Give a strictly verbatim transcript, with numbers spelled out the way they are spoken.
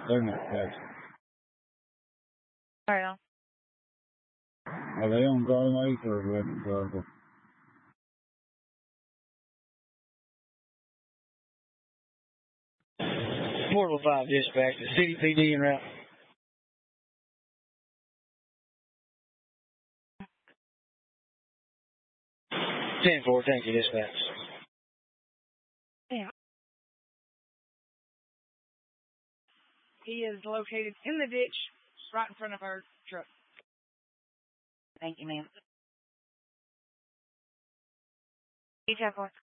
They're not catching. All right. Are they on Garden Lake or West Garden? Portable five dispatch, the C D P D en route. ten four, thank you, dispatch. Yeah. He is located in the ditch right in front of our truck. Thank you, ma'am. You have one.